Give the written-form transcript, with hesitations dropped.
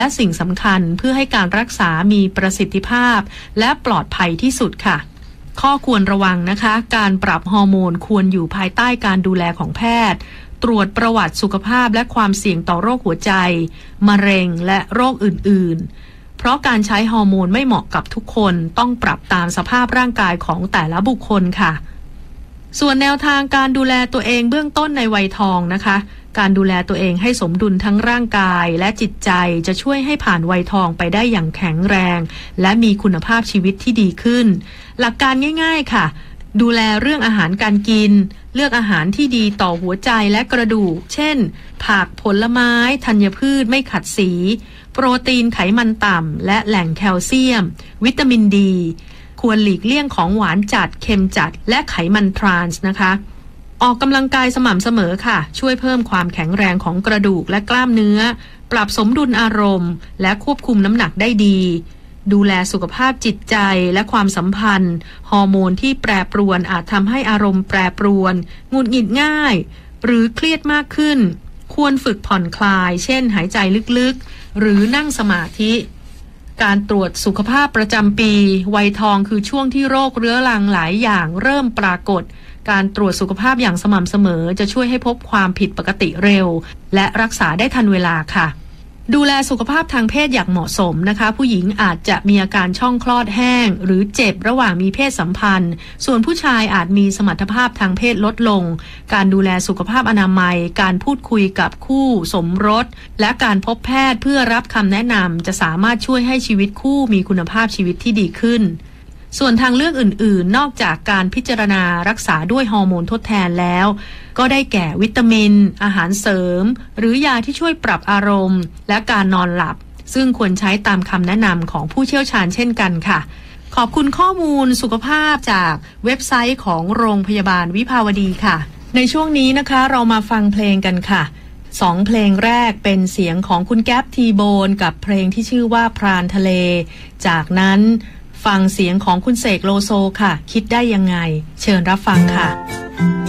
และสิ่งสำคัญเพื่อให้การรักษามีประสิทธิภาพและปลอดภัยที่สุดค่ะข้อควรระวังนะคะการปรับฮอร์โมนควรอยู่ภายใต้การดูแลของแพทย์ตรวจประวัติสุขภาพและความเสี่ยงต่อโรคหัวใจมะเร็งและโรคอื่นๆเพราะการใช้ฮอร์โมนไม่เหมาะกับทุกคนต้องปรับตามสภาพร่างกายของแต่ละบุคคลค่ะส่วนแนวทางการดูแลตัวเองเบื้องต้นในวัยทองนะคะการดูแลตัวเองให้สมดุลทั้งร่างกายและจิตใจจะช่วยให้ผ่านวัยทองไปได้อย่างแข็งแรงและมีคุณภาพชีวิตที่ดีขึ้นหลักการง่ายๆค่ะดูแลเรื่องอาหารการกินเลือกอาหารที่ดีต่อหัวใจและกระดูกเช่นผักผลไม้ธัญพืชไม่ขัดสีโปรตีนไขมันต่ำและแหล่งแคลเซียมวิตามินดีควรหลีกเลี่ยงของหวานจัดเค็มจัดและไขมันทรานส์นะคะออกกำลังกายสม่ำเสมอค่ะช่วยเพิ่มความแข็งแรงของกระดูกและกล้ามเนื้อปรับสมดุลอารมณ์และควบคุมน้ำหนักได้ดีดูแลสุขภาพจิตใจและความสัมพันธ์ฮอร์โมนที่แปรปรวนอาจทำให้อารมณ์แปรปรวนหงุดหงิดง่ายหรือเครียดมากขึ้นควรฝึกผ่อนคลายเช่นหายใจลึกๆหรือนั่งสมาธิการตรวจสุขภาพประจำปีวัยทองคือช่วงที่โรคเรื้อรังหลายอย่างเริ่มปรากฏการตรวจสุขภาพอย่างสม่ำเสมอจะช่วยให้พบความผิดปกติเร็วและรักษาได้ทันเวลาค่ะดูแลสุขภาพทางเพศอย่างเหมาะสมนะคะผู้หญิงอาจจะมีอาการช่องคลอดแห้งหรือเจ็บระหว่างมีเพศสัมพันธ์ส่วนผู้ชายอาจมีสมรรถภาพทางเพศลดลงการดูแลสุขภาพอนามัยการพูดคุยกับคู่สมรสและการพบแพทย์เพื่อรับคำแนะนำจะสามารถช่วยให้ชีวิตคู่มีคุณภาพชีวิตที่ดีขึ้นส่วนทางเลือกอื่นๆนอกจากการพิจารณารักษาด้วยฮอร์โมนทดแทนแล้วก็ได้แก่วิตามินอาหารเสริมหรือยาที่ช่วยปรับอารมณ์และการนอนหลับซึ่งควรใช้ตามคำแนะนำของผู้เชี่ยวชาญเช่นกันค่ะขอบคุณข้อมูลสุขภาพจากเว็บไซต์ของโรงพยาบาลวิภาวดีค่ะในช่วงนี้นะคะเรามาฟังเพลงกันค่ะ2เพลงแรกเป็นเสียงของคุณแก๊ปทีโบนกับเพลงที่ชื่อว่าพรานทะเลจากนั้นฟังเสียงของคุณเสกโลโซค่ะคิดได้ยังไงเชิญรับฟังค่ะ